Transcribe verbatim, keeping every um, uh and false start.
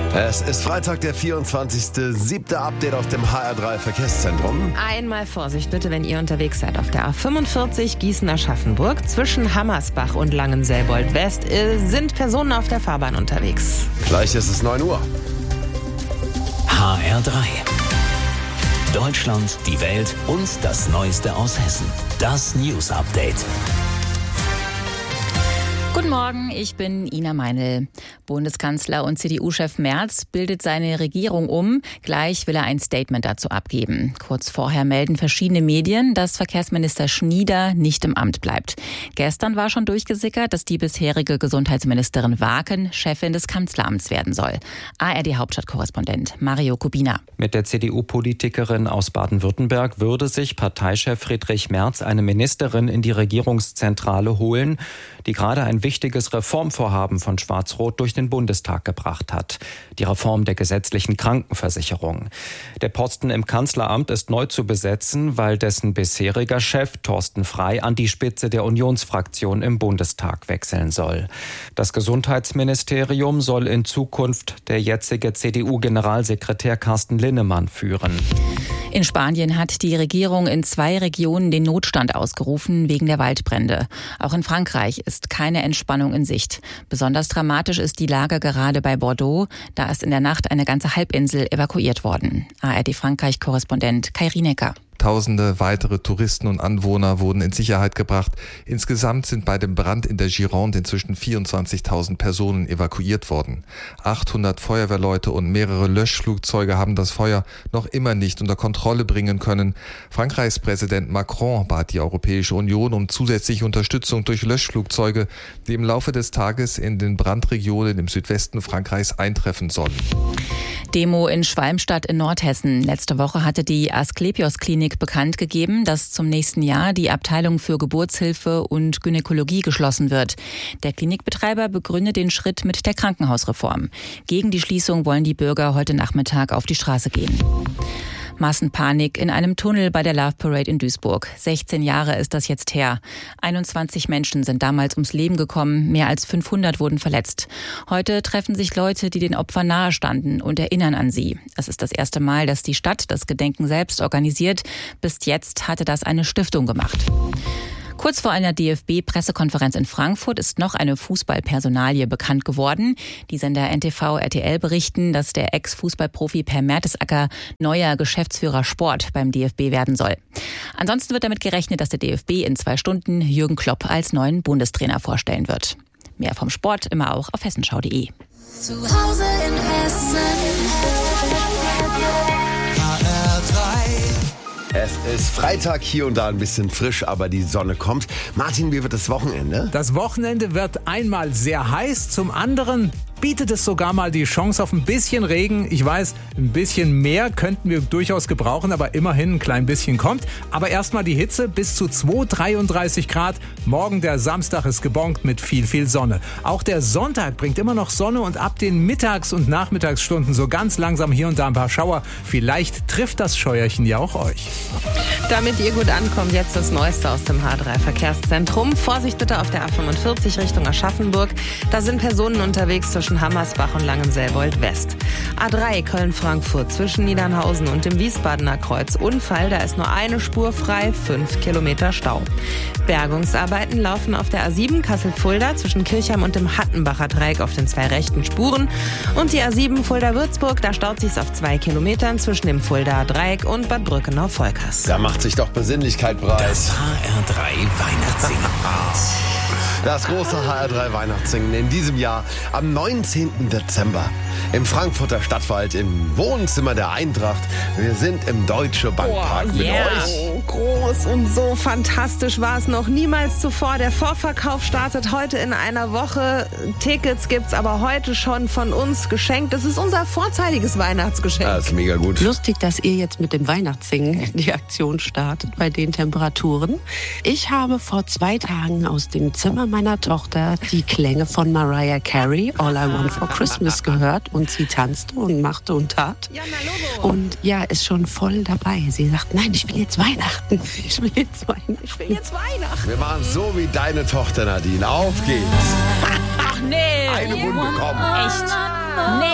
Es ist Freitag, der vierundzwanzigste siebte Update aus dem H R drei Verkehrszentrum. Einmal Vorsicht bitte, wenn ihr unterwegs seid auf der A fünfundvierzig Gießen-Aschaffenburg. Zwischen Hammersbach und Langenselbold-West sind Personen auf der Fahrbahn unterwegs. Gleich ist es neun Uhr. H R drei. Deutschland, die Welt und das Neueste aus Hessen. Das News Update. Guten Morgen, ich bin Ina Meinl. Bundeskanzler und C D U-Chef Merz bildet seine Regierung um. Gleich will er ein Statement dazu abgeben. Kurz vorher melden verschiedene Medien, dass Verkehrsminister Schnieder nicht im Amt bleibt. Gestern war schon durchgesickert, dass die bisherige Gesundheitsministerin Waken Chefin des Kanzleramts werden soll. A R D-Hauptstadtkorrespondent Mario Kubina. Mit der C D U-Politikerin aus Baden-Württemberg würde sich Parteichef Friedrich Merz eine Ministerin in die Regierungszentrale holen, die gerade ein wichtiges Reformvorhaben von Schwarz-Rot durch den Bundestag gebracht hat. Die Reform der gesetzlichen Krankenversicherung. Der Posten im Kanzleramt ist neu zu besetzen, weil dessen bisheriger Chef Thorsten Frey an die Spitze der Unionsfraktion im Bundestag wechseln soll. Das Gesundheitsministerium soll in Zukunft der jetzige C D U-Generalsekretär Carsten Linnemann führen. In Spanien hat die Regierung in zwei Regionen den Notstand ausgerufen wegen der Waldbrände. Auch in Frankreich ist keine Entspannung in Sicht. Besonders dramatisch ist die Lage gerade bei Bordeaux. Da ist in der Nacht eine ganze Halbinsel evakuiert worden. A R D-Frankreich-Korrespondent Kai Rienecker. Tausende weitere Touristen und Anwohner wurden in Sicherheit gebracht. Insgesamt sind bei dem Brand in der Gironde inzwischen vierundzwanzigtausend Personen evakuiert worden. achthundert Feuerwehrleute und mehrere Löschflugzeuge haben das Feuer noch immer nicht unter Kontrolle bringen können. Frankreichs Präsident Macron bat die Europäische Union um zusätzliche Unterstützung durch Löschflugzeuge, die im Laufe des Tages in den Brandregionen im Südwesten Frankreichs eintreffen sollen. Demo in Schwalmstadt in Nordhessen. Letzte Woche hatte die Asklepios-Klinik bekannt gegeben, dass zum nächsten Jahr die Abteilung für Geburtshilfe und Gynäkologie geschlossen wird. Der Klinikbetreiber begründet den Schritt mit der Krankenhausreform. Gegen die Schließung wollen die Bürger heute Nachmittag auf die Straße gehen. Massenpanik in einem Tunnel bei der Love Parade in Duisburg. sechzehn Jahre ist das jetzt her. einundzwanzig Menschen sind damals ums Leben gekommen, mehr als fünfhundert wurden verletzt. Heute treffen sich Leute, die den Opfern nahestanden und erinnern an sie. Es ist das erste Mal, dass die Stadt das Gedenken selbst organisiert. Bis jetzt hatte das eine Stiftung gemacht. Kurz vor einer D F B-Pressekonferenz in Frankfurt ist noch eine Fußballpersonalie bekannt geworden. Die Sender N T V R T L berichten, dass der Ex-Fußballprofi Per Mertesacker neuer Geschäftsführer Sport beim D F B werden soll. Ansonsten wird damit gerechnet, dass der D F B in zwei Stunden Jürgen Klopp als neuen Bundestrainer vorstellen wird. Mehr vom Sport immer auch auf hessenschau punkt de. Zu Hause in Hessen. H R drei. Es ist Freitag, hier und da ein bisschen frisch, aber die Sonne kommt. Martin, wie wird das Wochenende? Das Wochenende wird einmal sehr heiß, zum anderen bietet es sogar mal die Chance auf ein bisschen Regen. Ich weiß, ein bisschen mehr könnten wir durchaus gebrauchen, aber immerhin ein klein bisschen kommt. Aber erstmal die Hitze bis zu zwei Komma dreiunddreißig Grad. Morgen der Samstag ist gebongt mit viel, viel Sonne. Auch der Sonntag bringt immer noch Sonne und ab den Mittags- und Nachmittagsstunden so ganz langsam hier und da ein paar Schauer. Vielleicht trifft das Scheuerchen ja auch euch. Damit ihr gut ankommt, jetzt das Neueste aus dem H drei Verkehrszentrum. Vorsicht bitte auf der A fünfundvierzig Richtung Aschaffenburg. Da sind Personen unterwegs zwischen Hammersbach und Langenselbold-West. A drei Köln-Frankfurt zwischen Niedernhausen und dem Wiesbadener Kreuz. Unfall, da ist nur eine Spur frei, fünf Kilometer Stau. Bergungsarbeiten laufen auf der A sieben Kassel-Fulda zwischen Kirchheim und dem Hattenbacher Dreieck auf den zwei rechten Spuren. Und die A sieben Fulda-Würzburg, da staut sich's auf zwei Kilometern zwischen dem Fuldaer Dreieck und Bad Brückenau-Volkers. Da macht sich doch Besinnlichkeit breit. Das H R drei Weihnachtssingen. Das große H R drei Weihnachtssingen in diesem Jahr am neunzehnten Dezember im Frankfurter Stadtwald im Wohnzimmer der Eintracht. Wir sind im Deutsche Bankpark mit yeah. euch. So groß und so fantastisch war es noch niemals zuvor. Der Vorverkauf startet heute in einer Woche. Tickets gibt's aber heute schon von uns geschenkt. Das ist unser vorzeitiges Weihnachtsgeschenk. Das ist mega gut. Lustig, dass ihr jetzt mit dem Weihnachtssingen die Aktion startet bei den Temperaturen. Ich habe vor zwei Tagen aus dem Zimmer meiner Tochter die Klänge von Mariah Carey, All I Want for Christmas, gehört und sie tanzte und machte und tat. Ja, na Logo. Und ja, ist schon voll dabei. Sie sagt, nein, ich will jetzt Weihnachten. Ich will jetzt Weihnachten. Ich will jetzt Weihnachten. Wir machen so wie deine Tochter Nadine. Auf geht's. Ach nee. Eine Wunde, komm. Echt? Nee.